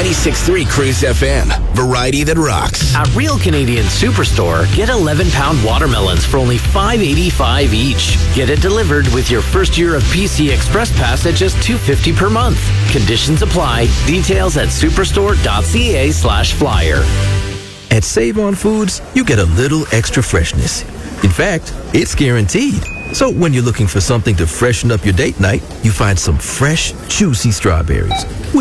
96.3 Cruise FM. Variety that rocks. At Real Canadian Superstore, get 11-pound watermelons for only $5.85 each. Get it delivered with your first year of PC Express Pass at just $2.50 per month. Conditions apply. Details at superstore.ca/flyer. At Save On Foods, you get a little extra freshness. In fact, it's guaranteed. So when you're looking for something to freshen up your date night, you find some fresh, juicy strawberries